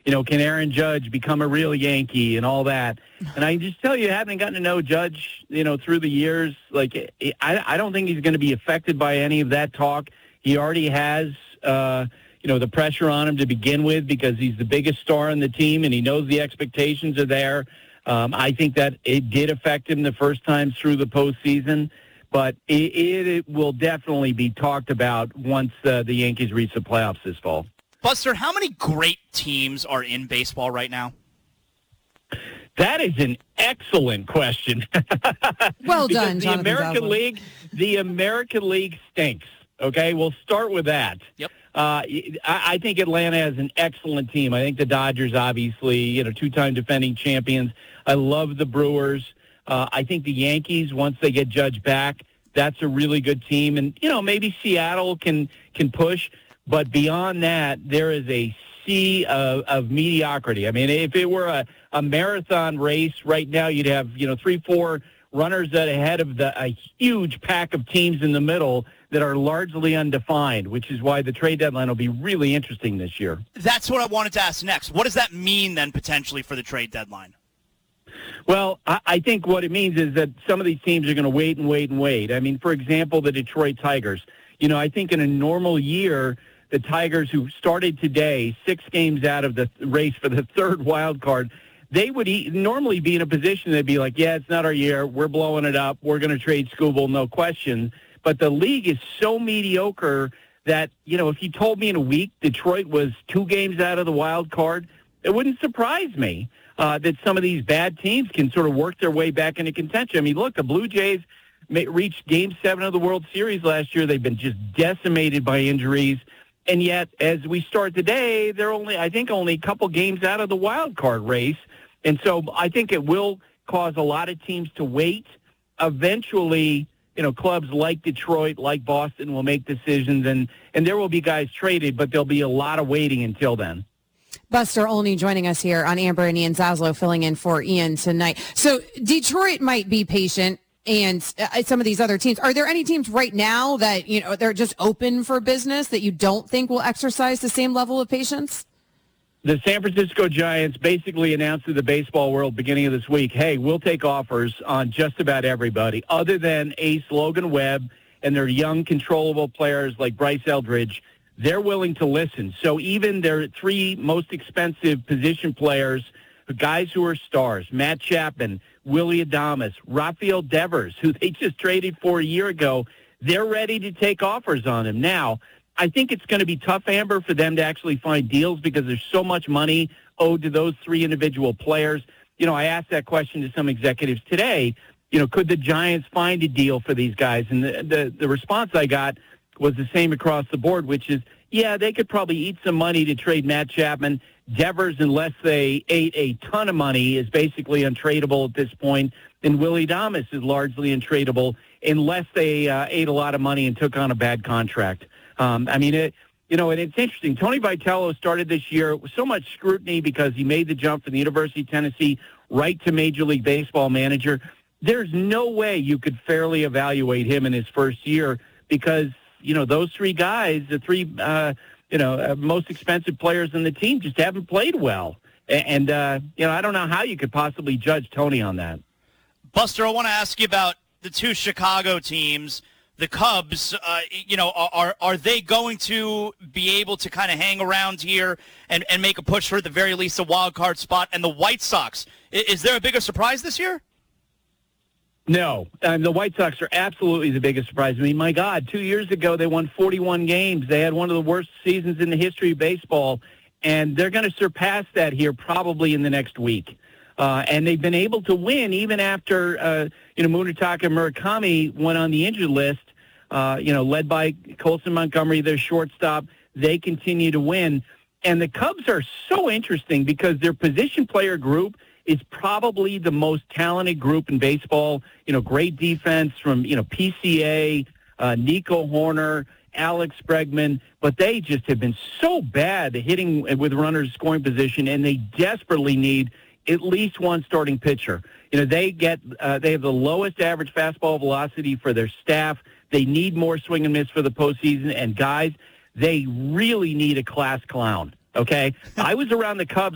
can Aaron Judge become a real Yankee and all that? And I just tell you, having gotten to know Judge, through the years, I don't think he's going to be affected by any of that talk. He already has, the pressure on him to begin with because he's the biggest star on the team and he knows the expectations are there. I think that it did affect him the first time through the postseason, but it will definitely be talked about once the Yankees reach the playoffs this fall. Buster, how many great teams are in baseball right now? That is an excellent question. Well done, Jonathan. The American League stinks. Okay, we'll start with that. Yep. I think Atlanta has an excellent team. I think the Dodgers, obviously, two-time defending champions. I love the Brewers. I think the Yankees, once they get Judge back, that's a really good team. And, maybe Seattle can push. But beyond that, there is a sea of mediocrity. I mean, if it were a marathon race right now, you'd have, 3-4 runners ahead of a huge pack of teams in the middle that are largely undefined, which is why the trade deadline will be really interesting this year. That's what I wanted to ask next. What does that mean then potentially for the trade deadline? Well, I think what it means is that some of these teams are going to wait and wait and wait. I mean, for example, the Detroit Tigers. I think in a normal year, the Tigers, who started today 6 games out of the race for the third wild card, they would normally be in a position they'd be like, yeah, it's not our year. We're blowing it up. We're going to trade Skubal, no question. But the league is so mediocre that, if you told me in a week Detroit was 2 games out of the wild card, it wouldn't surprise me that some of these bad teams can sort of work their way back into contention. I mean, look, the Blue Jays reached Game 7 of the World Series last year. They've been just decimated by injuries. And yet, as we start today, they're only a couple games out of the wild card race. And so I think it will cause a lot of teams to wait. Eventually, clubs like Detroit, like Boston will make decisions, and there will be guys traded, but there'll be a lot of waiting until then. Buster Olney joining us here on Amber and Ian Zaslow filling in for Ian tonight. So Detroit might be patient, and some of these other teams. Are there any teams right now that, they're just open for business that you don't think will exercise the same level of patience? The San Francisco Giants basically announced to the baseball world beginning of this week, hey, we'll take offers on just about everybody other than ace Logan Webb and their young, controllable players like Bryce Eldridge. They're willing to listen. So even their 3 most expensive position players, guys who are stars, Matt Chapman, Willie Adames, Rafael Devers, who they just traded for a year ago, they're ready to take offers on him. Now, I think it's going to be tough, Amber, for them to actually find deals because there's so much money owed to those 3 individual players. I asked that question to some executives today. Could the Giants find a deal for these guys? And the response I got was the same across the board, which is, yeah, they could probably eat some money to trade Matt Chapman. Devers, unless they ate a ton of money, is basically untradeable at this point. And Willie Adames is largely untradeable unless they ate a lot of money and took on a bad contract. And it's interesting. Tony Vitello started this year with so much scrutiny because he made the jump from the University of Tennessee right to Major League Baseball manager. There's no way you could fairly evaluate him in his first year because, those 3 guys, the 3, most expensive players in the team just haven't played well. And I don't know how you could possibly judge Tony on that. Buster, I want to ask you about the 2 Chicago teams. The Cubs, are they going to be able to kind of hang around here and make a push for, at the very least, a wild card spot? And the White Sox, is there a bigger surprise this year? No. The White Sox are absolutely the biggest surprise. I mean, my God, 2 years ago they won 41 games. They had one of the worst seasons in the history of baseball, and they're going to surpass that here probably in the next week. And they've been able to win even after, Munetaka Murakami went on the injured list. Led by Colson Montgomery, their shortstop. They continue to win. And the Cubs are so interesting because their position player group is probably the most talented group in baseball. Great defense from, PCA, Nico Horner, Alex Bregman. But they just have been so bad hitting with runners scoring position, and they desperately need at least one starting pitcher. They have the lowest average fastball velocity for their staff. They need more swing and miss for the postseason. And, guys, they really need a class clown, okay? I was around the Cubs